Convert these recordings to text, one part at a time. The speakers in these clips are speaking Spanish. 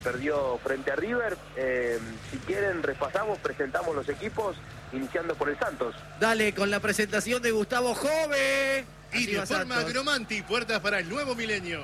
Perdió frente a River. Si quieren, repasamos, presentamos los equipos, iniciando por el Santos. Dale, con la presentación de Gustavo Jove. Y de forma Agromanti, puertas para el nuevo milenio.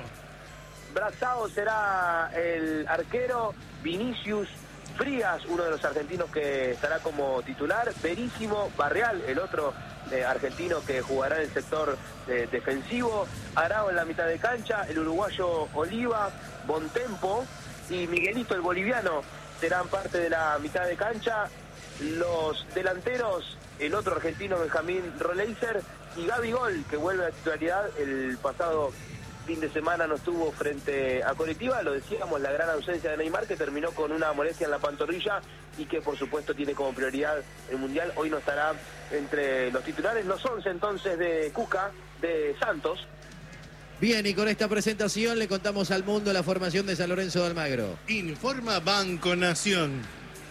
Brazao será el arquero. Vinicius Frías, uno de los argentinos que estará como titular. Verísimo Barreal, el otro argentino que jugará en el sector defensivo. Arao en la mitad de cancha. El uruguayo Oliva, Bontempo y Miguelito, el boliviano, serán parte de la mitad de cancha. Los delanteros, el otro argentino Benjamín Roleiser y Gabigol, que vuelve a la titularidad. El pasado fin de semana no estuvo frente a Coritiba, lo decíamos, la gran ausencia de Neymar, que terminó con una molestia en la pantorrilla y que por supuesto tiene como prioridad el Mundial. Hoy no estará entre los titulares. Los 11 entonces de Cuca, de Santos. Bien, y con esta presentación le contamos al mundo la formación de San Lorenzo de Almagro. Informa Banco Nación.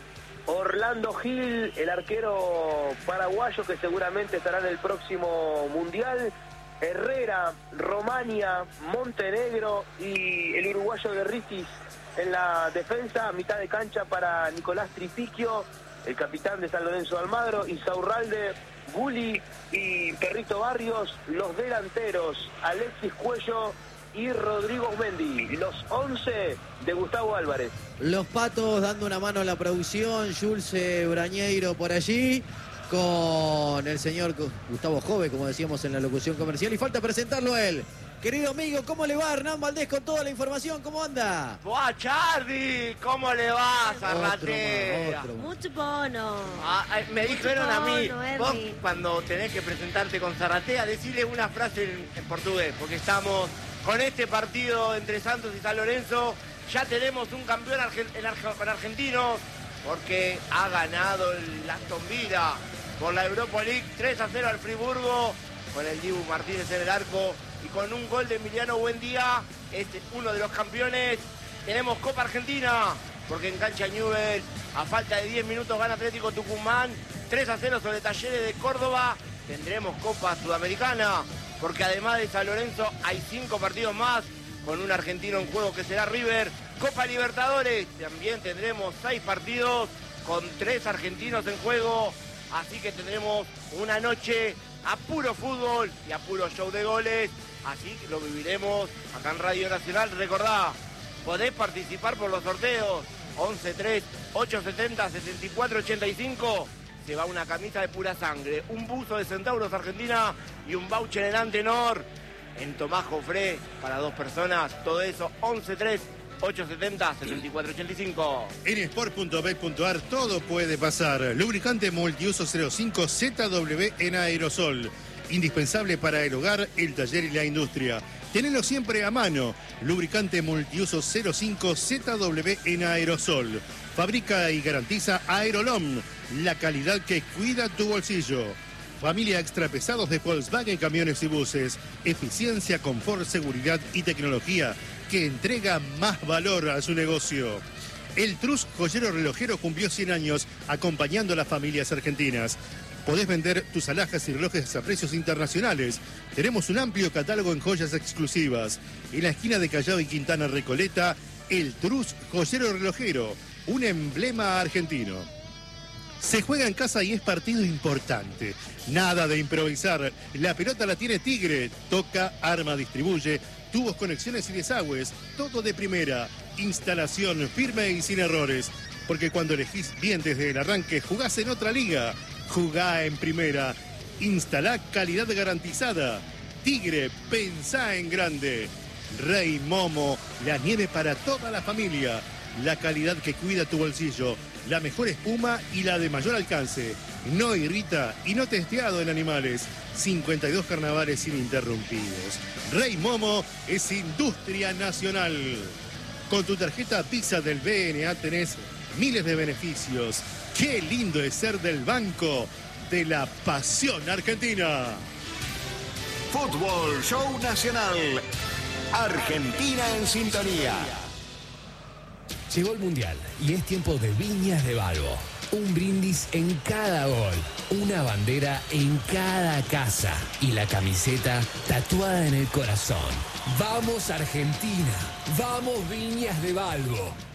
Orlando Gil, el arquero paraguayo que seguramente estará en el próximo Mundial. Herrera, Romania, Montenegro y el uruguayo de Ritis en la defensa. Mitad de cancha para Nicolás Tripiquio, el capitán de San Lorenzo de Almagro, Insaurralde, Gulli y Perrito Barrios. Los delanteros, Alexis Cuello y Rodrigo Mendy. Los 11 de Gustavo Álvarez. Los Patos dando una mano a la producción. Julce Brañeiro por allí, con el señor Gustavo Jove, como decíamos en la locución comercial. Y falta presentarlo a él. Querido amigo, ¿cómo le va? Hernán Valdés con toda la información. ¿Cómo anda? ¡Buah, Charlie! ¿Cómo le va, Zarratea? Mucho bono. Me dijeron a mí, bono, vos cuando tenés que presentarte con Zarratea, decirle una frase en portugués, porque estamos con este partido entre Santos y San Lorenzo. Ya tenemos un campeón en argentinos, porque ha ganado el Aston Villa por la Europa League 3-0 al Friburgo, con el Dibu Martínez en el arco y con un gol de Emiliano Buendía. Es uno de los campeones. Tenemos Copa Argentina, porque en cancha Newell, a falta de 10 minutos, gana Atlético Tucumán 3-0 sobre Talleres de Córdoba. Tendremos Copa Sudamericana, porque además de San Lorenzo hay 5 partidos más, con un argentino en juego que será River. Copa Libertadores, también tendremos 6 partidos con 3 argentinos en juego. Así que tendremos una noche a puro fútbol y a puro show de goles. Así que lo viviremos acá en Radio Nacional. Recordá, podés participar por los sorteos. 11-3-870-7485. Se va una camisa de pura sangre, un buzo de Centauros Argentina y un voucher en Antenor, en Tomás Jofré, para 2 personas. Todo eso, 11-3-870-7485. En sport.bet.ar todo puede pasar. Lubricante multiuso 05 ZW en aerosol. Indispensable para el hogar, el taller y la industria. Tenelo siempre a mano. Lubricante multiuso 05 ZW en aerosol. Fabrica y garantiza Aerolom, la calidad que cuida tu bolsillo. Familia extra pesados de Volkswagen Camiones y Buses. Eficiencia, confort, seguridad y tecnología que entrega más valor a su negocio. El Trus Joyero Relojero cumplió 100 años acompañando a las familias argentinas. Podés vender tus alhajas y relojes a precios internacionales. Tenemos un amplio catálogo en joyas exclusivas. En la esquina de Callao y Quintana Recoleta, el Trus Joyero Relojero, un emblema argentino. Se juega en casa y es partido importante. Nada de improvisar. La pelota la tiene Tigre. Toca, arma, distribuye. Tubos, conexiones y desagües. Todo de primera. Instalación firme y sin errores. Porque cuando elegís bien desde el arranque, jugás en otra liga. Jugá en primera. Instalá calidad garantizada. Tigre, pensá en grande. Rey Momo, la nieve para toda la familia. La calidad que cuida tu bolsillo. La mejor espuma y la de mayor alcance. No irrita y no testeado en animales. 52 carnavales ininterrumpidos. Rey Momo es industria nacional. Con tu tarjeta Visa del BNA tenés miles de beneficios. Qué lindo es ser del Banco de la Pasión Argentina. Fútbol Show Nacional. Argentina en sintonía. Llegó el Mundial y es tiempo de Viñas de Balbo. Un brindis en cada gol, una bandera en cada casa y la camiseta tatuada en el corazón. ¡Vamos Argentina! ¡Vamos Viñas de Balbo!